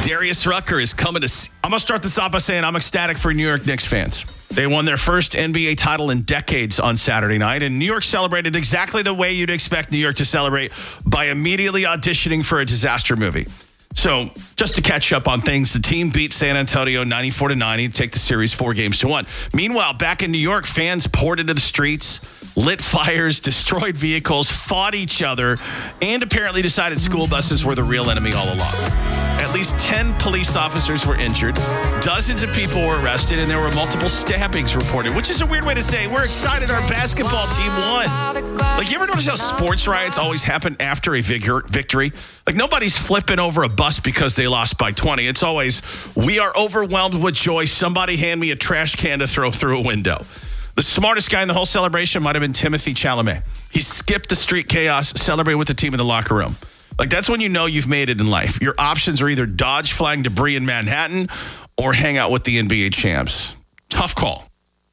Darius Rucker is coming to... I'm going to start this off by saying I'm ecstatic for New York Knicks fans. They won their first NBA title in decades on Saturday night, and New York celebrated exactly the way you'd expect New York to celebrate, by immediately auditioning for a disaster movie. So, just to catch up on things, the team beat San Antonio 94-90 to take the series 4-1. Meanwhile, back in New York, fans poured into the streets, lit fires, destroyed vehicles, fought each other, and apparently decided school buses were the real enemy all along. At least 10 police officers were injured, dozens of people were arrested, and there were multiple stabbings reported, which is a weird way to say we're excited our basketball team won. Like, you ever notice how sports riots always happen after a victory? Like, nobody's flipping over a bus because they lost by 20. It's always, we are overwhelmed with joy. Somebody hand me a trash can to throw through a window. The smartest guy in the whole celebration might have been Timothy Chalamet. He skipped the street chaos, celebrated with the team in the locker room. Like, that's when you know you've made it in life. Your options are either dodge flying debris in Manhattan or hang out with the NBA champs. Tough call.